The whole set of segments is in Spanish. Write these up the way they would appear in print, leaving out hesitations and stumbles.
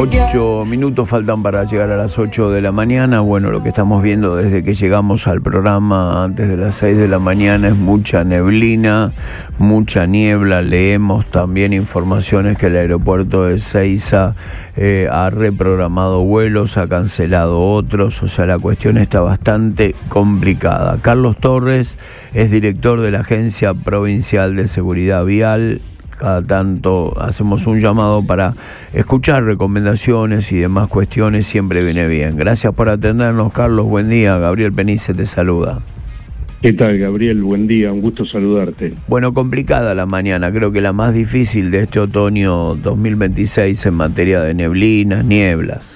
8 minutos faltan para llegar a las 8 de la mañana. Bueno, lo que estamos viendo desde que llegamos al programa antes de las 6 de la mañana es mucha neblina, mucha niebla. Leemos también informaciones que el aeropuerto de Ezeiza ha reprogramado vuelos, ha cancelado otros, o sea, la cuestión está bastante complicada. Carlos Torres es director de la Agencia Provincial de Seguridad Vial. Cada tanto hacemos un llamado para escuchar recomendaciones y demás cuestiones, siempre viene bien. Gracias por atendernos, Carlos, buen día. Gabriel Penice te saluda. ¿Qué tal, Gabriel? Buen día, un gusto saludarte. Bueno, complicada la mañana, creo que la más difícil de este otoño 2026 en materia de neblinas, nieblas.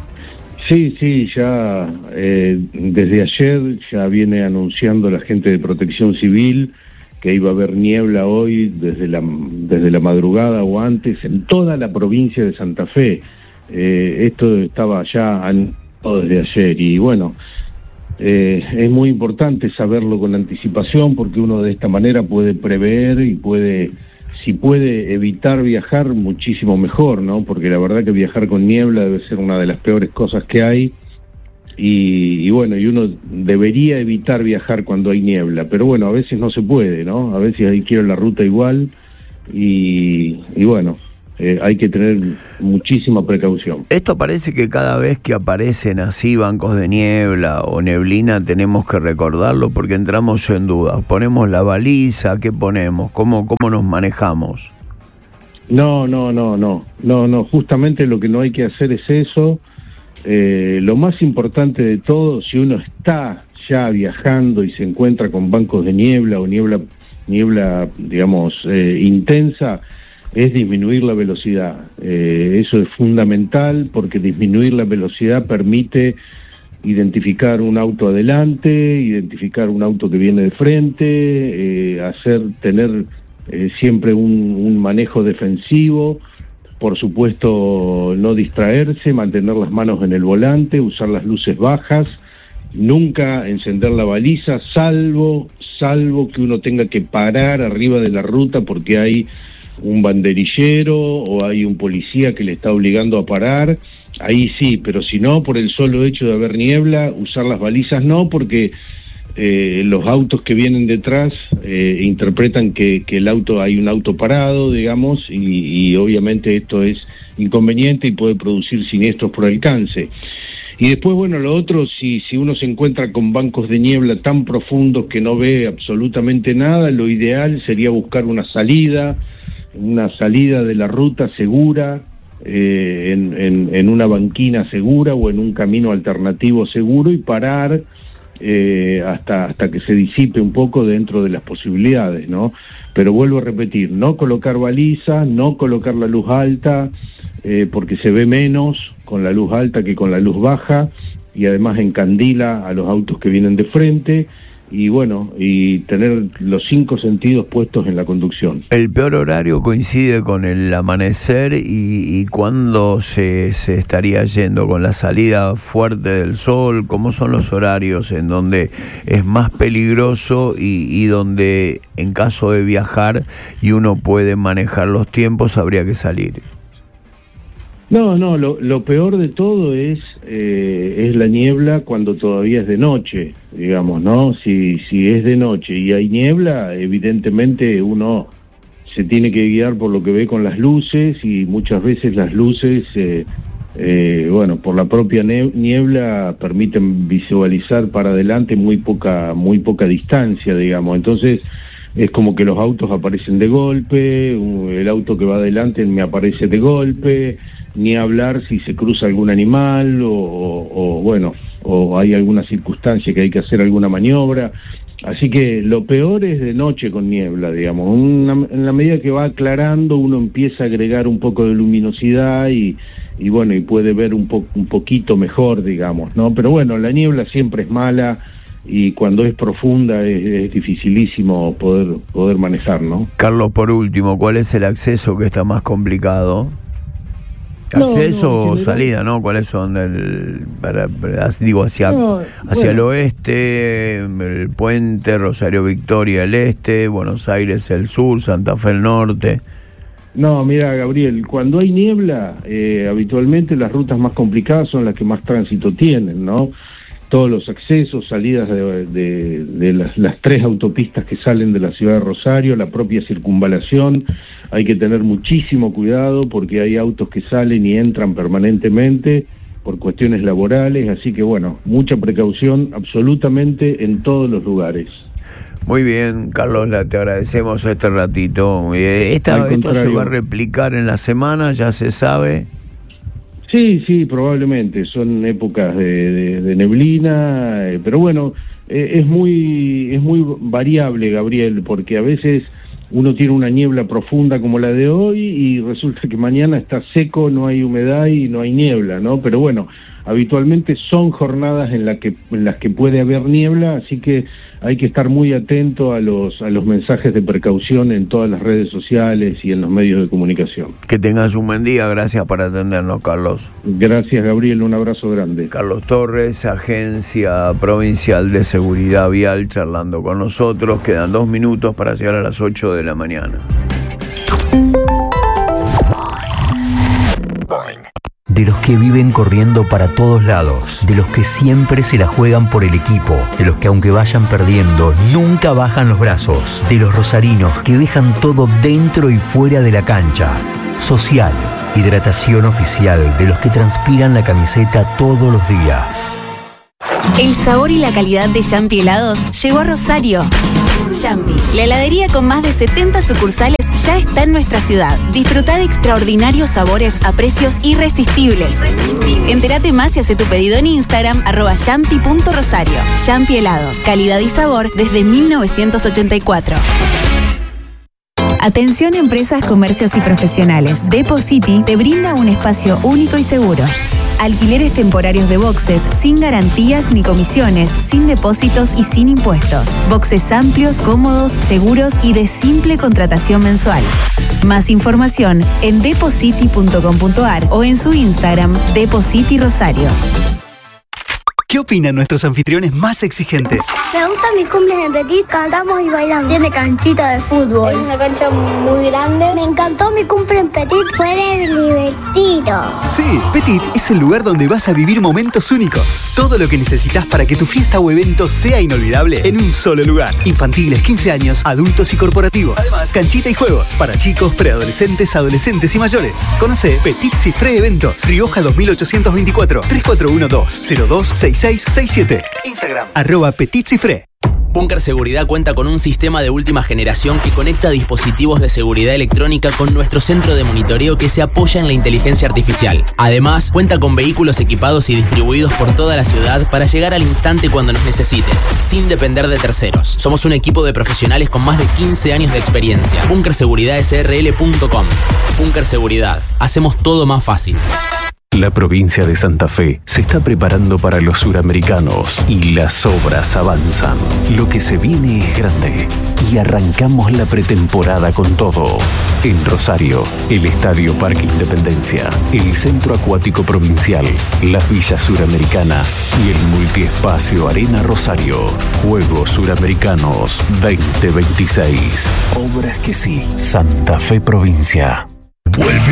Sí, ya desde ayer ya viene anunciando la gente de Protección Civil que iba a haber niebla hoy desde la madrugada o antes en toda la provincia de Santa Fe. Esto estaba ya anunciado desde ayer y bueno, es muy importante saberlo con anticipación porque uno de esta manera puede prever y si puede evitar viajar muchísimo mejor, ¿no? Porque la verdad que viajar con niebla debe ser una de las peores cosas que hay. Y bueno, y uno debería evitar viajar cuando hay niebla, pero bueno, a veces no se puede, ¿no? A veces hay que ir a la ruta igual y bueno, hay que tener muchísima precaución. Esto parece que cada vez que aparecen así bancos de niebla o neblina tenemos que recordarlo porque entramos en duda. ¿Ponemos la baliza? ¿Qué ponemos? ¿Cómo nos manejamos? No, justamente lo que no hay que hacer es eso. Lo más importante de todo, si uno está ya viajando y se encuentra con bancos de niebla o niebla digamos, intensa, es disminuir la velocidad. Eso es fundamental porque disminuir la velocidad permite identificar un auto adelante, identificar un auto que viene de frente, tener siempre un manejo defensivo. Por supuesto, no distraerse, mantener las manos en el volante, usar las luces bajas, nunca encender la baliza, salvo que uno tenga que parar arriba de la ruta porque hay un banderillero o hay un policía que le está obligando a parar. Ahí sí, pero si no, por el solo hecho de haber niebla, usar las balizas no, porque los autos que vienen detrás interpretan que hay un auto parado, digamos, y obviamente esto es inconveniente y puede producir siniestros por alcance. Y después, bueno, lo otro, si uno se encuentra con bancos de niebla tan profundos que no ve absolutamente nada, lo ideal sería buscar una salida de la ruta segura, en una banquina segura o en un camino alternativo seguro y parar hasta que se disipe un poco dentro de las posibilidades, ¿no? Pero vuelvo a repetir, no colocar baliza, no colocar la luz alta, porque se ve menos con la luz alta que con la luz baja, y además encandila a los autos que vienen de frente, y bueno, y tener los 5 sentidos puestos en la conducción. El peor horario coincide con el amanecer y cuándo se estaría yendo, con la salida fuerte del sol. ¿Cómo son los horarios en donde es más peligroso y donde en caso de viajar y uno puede manejar los tiempos habría que salir? No, lo peor de todo es la niebla cuando todavía es de noche, digamos, ¿no? Si es de noche y hay niebla, evidentemente uno se tiene que guiar por lo que ve con las luces y muchas veces las luces, por la propia niebla permiten visualizar para adelante muy poca distancia, digamos. Entonces es como que los autos aparecen de golpe, el auto que va adelante me aparece de golpe, ni hablar si se cruza algún animal o hay alguna circunstancia que hay que hacer alguna maniobra. Así que lo peor es de noche con niebla, digamos. En la medida que va aclarando uno empieza a agregar un poco de luminosidad y puede ver un poquito mejor, digamos, ¿no? Pero bueno, la niebla siempre es mala y cuando es profunda es dificilísimo poder manejar, ¿no? Carlos, por último, ¿cuál es el acceso que está más complicado? ¿Acceso o salida, no? ¿Cuáles son hacia el oeste, el puente, Rosario Victoria el este, Buenos Aires el sur, Santa Fe el norte? No, mira, Gabriel, cuando hay niebla, habitualmente las rutas más complicadas son las que más tránsito tienen, ¿no? Todos los accesos, salidas de las 3 autopistas que salen de la ciudad de Rosario, la propia circunvalación, hay que tener muchísimo cuidado porque hay autos que salen y entran permanentemente por cuestiones laborales, así que bueno, mucha precaución absolutamente en todos los lugares. Muy bien, Carlos, te agradecemos este ratito. ¿Esto se va a replicar en la semana? ¿Ya se sabe? Sí, probablemente. Son épocas de neblina, pero bueno, es muy variable, Gabriel, porque a veces uno tiene una niebla profunda como la de hoy y resulta que mañana está seco, no hay humedad y no hay niebla, ¿no? Pero bueno, habitualmente son jornadas en las que puede haber niebla, así que hay que estar muy atento a los mensajes de precaución en todas las redes sociales y en los medios de comunicación. Que tengas un buen día, gracias por atendernos, Carlos. Gracias, Gabriel, un abrazo grande. Carlos Torres, Agencia Provincial de Seguridad Vial, charlando con nosotros. Quedan 2 minutos para llegar a las 8 de la mañana. De los que viven corriendo para todos lados, de los que siempre se la juegan por el equipo, de los que aunque vayan perdiendo, nunca bajan los brazos, de los rosarinos que dejan todo dentro y fuera de la cancha. Social, hidratación oficial de los que transpiran la camiseta todos los días. El sabor y la calidad de Yampi Helados llegó a Rosario. Yampi, la heladería con más de 70 sucursales, ya está en nuestra ciudad. Disfruta de extraordinarios sabores a precios irresistibles. Entérate más y hace tu pedido en Instagram @yampi.rosario. Yampi Helados, calidad y sabor desde 1984. Atención empresas, comercios y profesionales. Depositi te brinda un espacio único y seguro. Alquileres temporarios de boxes sin garantías ni comisiones, sin depósitos y sin impuestos. Boxes amplios, cómodos, seguros y de simple contratación mensual. Más información en depositi.com.ar o en su Instagram Depositi Rosario. ¿Qué opinan nuestros anfitriones más exigentes? Me gustan mis cumples en Petit, cantamos y bailamos. Tiene canchita de fútbol. Es una cancha muy grande. Me encantó mi cumple en Petit, fue divertido. Sí, Petit es el lugar donde vas a vivir momentos únicos. Todo lo que necesitas para que tu fiesta o evento sea inolvidable en un solo lugar. Infantiles, 15 años, adultos y corporativos. Además, canchita y juegos para chicos, preadolescentes, adolescentes y mayores. Conoce Petit Cifré Eventos, Rioja 2824, 3412-026667. Instagram, @PetitCifré. Búnker Seguridad cuenta con un sistema de última generación que conecta dispositivos de seguridad electrónica con nuestro centro de monitoreo que se apoya en la inteligencia artificial. Además, cuenta con vehículos equipados y distribuidos por toda la ciudad para llegar al instante cuando nos necesites, sin depender de terceros. Somos un equipo de profesionales con más de 15 años de experiencia. BunkerSeguridadSRL.com. Búnker Seguridad. Hacemos todo más fácil. La provincia de Santa Fe se está preparando para los suramericanos y las obras avanzan. Lo que se viene es grande y arrancamos la pretemporada con todo. En Rosario, el Estadio Parque Independencia, el Centro Acuático Provincial, las Villas Suramericanas y el Multiespacio Arena Rosario. Juegos Suramericanos 2026. Obras que sí. Santa Fe Provincia. Vuelve